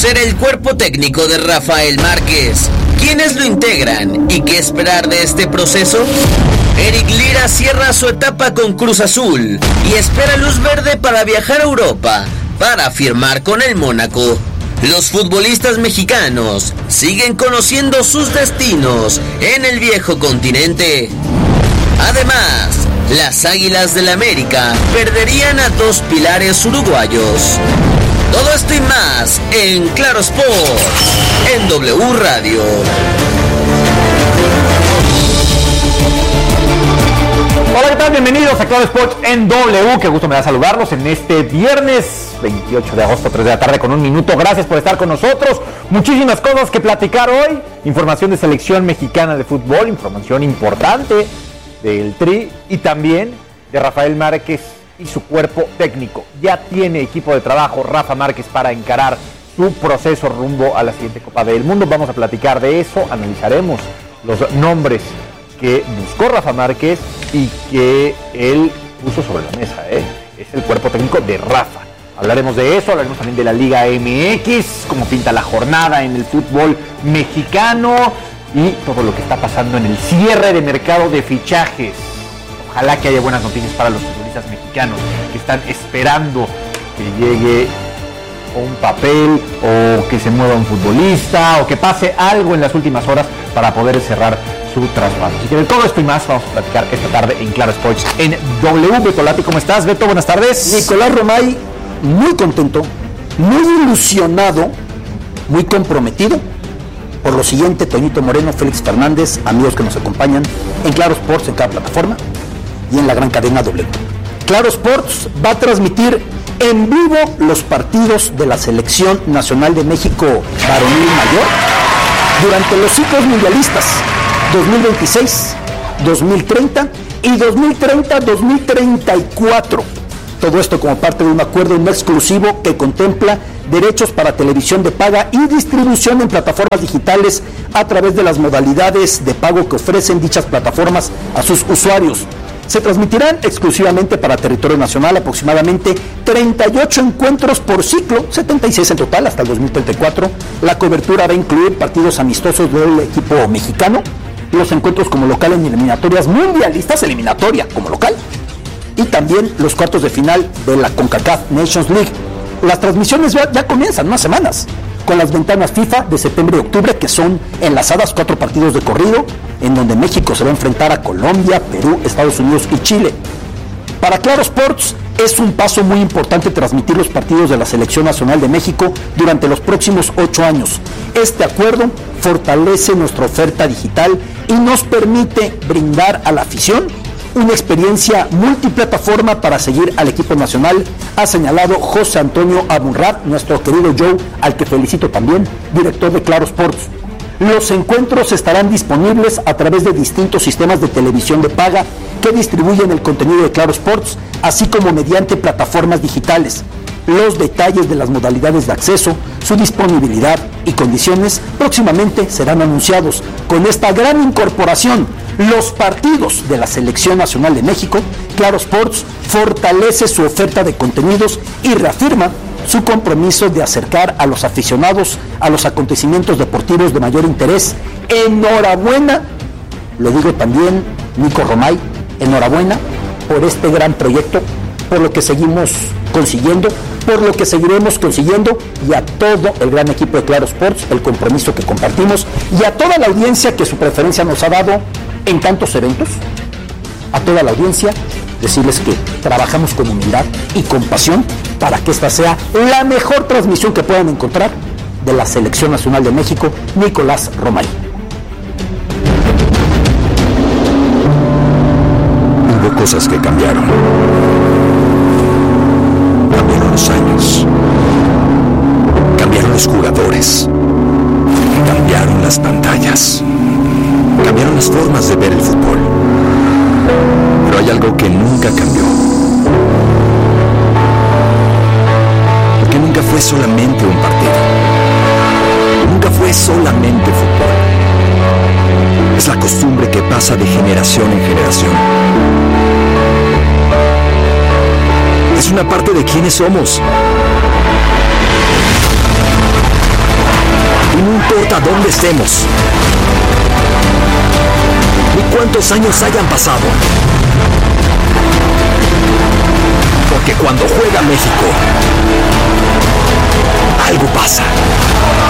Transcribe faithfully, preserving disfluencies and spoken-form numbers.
conocer el cuerpo técnico de Rafael Márquez. ¿Quiénes lo integran y qué esperar de este proceso? Eric Lira cierra su etapa con Cruz Azul y espera luz verde para viajar a Europa para firmar con el Mónaco. Los futbolistas mexicanos siguen conociendo sus destinos en el viejo continente. Además, las Águilas del América perderían a dos pilares uruguayos. Todo esto y más en Claro Sports, en W Radio. Hola, ¿qué tal? Bienvenidos a Claro Sports en W. Qué gusto me da saludarlos en este viernes veintiocho de agosto, tres de la tarde con un minuto. Gracias por estar con nosotros. Muchísimas cosas que platicar hoy. Información de selección mexicana de fútbol, información importante del Tri y también de Rafael Márquez y su cuerpo técnico. Ya tiene equipo de trabajo Rafa Márquez para encarar su proceso rumbo a la siguiente Copa del Mundo. Vamos a platicar de eso, analizaremos los nombres que buscó Rafa Márquez y que él puso sobre la mesa, ¿eh? Es el cuerpo técnico de Rafa. Hablaremos de eso, hablaremos también de la Liga M X, cómo pinta la jornada en el fútbol mexicano y todo lo que está pasando en el cierre de mercado de fichajes. Ojalá que haya buenas noticias para los futbolistas mexicanos que están esperando que llegue un papel o que se mueva un futbolista o que pase algo en las últimas horas para poder cerrar su traspaso. Así que de todo esto y más vamos a platicar esta tarde en Claro Sports en W. Beto Lati, ¿cómo estás, Beto? Buenas tardes. Nicolás Romay, muy contento, muy ilusionado, muy comprometido. Por lo siguiente, Toñito Moreno, Félix Fernández, amigos que nos acompañan en Claro Sports en cada plataforma y en la gran cadena W. Claro Sports va a transmitir en vivo los partidos de la Selección Nacional de México varonil mayor durante los ciclos mundialistas dos mil veintiséis, dos mil treinta y dos mil treinta, dos mil treinta y cuatro. Todo esto como parte de un acuerdo no exclusivo que contempla derechos para televisión de paga y distribución en plataformas digitales a través de las modalidades de pago que ofrecen dichas plataformas a sus usuarios. Se transmitirán exclusivamente para territorio nacional aproximadamente treinta y ocho encuentros por ciclo, setenta y seis en total hasta el dos mil treinta y cuatro. La cobertura va a incluir partidos amistosos del equipo mexicano, los encuentros como local en eliminatorias mundialistas, eliminatoria como local, y también los cuartos de final de la CONCACAF Nations League. Las transmisiones ya, ya comienzan unas semanas, con las ventanas FIFA de septiembre y octubre, que son enlazadas cuatro partidos de corrido, en donde México se va a enfrentar a Colombia, Perú, Estados Unidos y Chile. Para Claro Sports es un paso muy importante transmitir los partidos de la Selección Nacional de México durante los próximos ocho años. Este acuerdo fortalece nuestra oferta digital y nos permite brindar a la afición una experiencia multiplataforma para seguir al equipo nacional, ha señalado José Antonio Abunrad, nuestro querido Joe, al que felicito también, director de Claro Sports. Los encuentros estarán disponibles a través de distintos sistemas de televisión de paga que distribuyen el contenido de Claro Sports, así como mediante plataformas digitales. Los detalles de las modalidades de acceso, su disponibilidad y condiciones próximamente serán anunciados. Con esta gran incorporación, los partidos de la Selección Nacional de México, Claro Sports fortalece su oferta de contenidos y reafirma su compromiso de acercar a los aficionados a los acontecimientos deportivos de mayor interés. Enhorabuena, lo digo también, Nico Romay, enhorabuena por este gran proyecto, por lo que seguimos consiguiendo, por lo que seguiremos consiguiendo, y a todo el gran equipo de Claro Sports, el compromiso que compartimos, y a toda la audiencia que su preferencia nos ha dado en tantos eventos, a toda la audiencia, decirles que trabajamos con humildad y con pasión para que esta sea la mejor transmisión que puedan encontrar de la Selección Nacional de México. Nicolás Romay. Hubo cosas que cambiaron. Cambiaron los años. Cambiaron los jugadores. Cambiaron las pantallas. Cambiaron las formas de ver el fútbol. Pero hay algo que nunca cambió. Porque nunca fue solamente un partido. Nunca fue solamente fútbol. Es la costumbre que pasa de generación en generación. Es una parte de quienes somos. importa dónde estemos, ni cuántos años hayan pasado. Porque cuando juega México, algo pasa.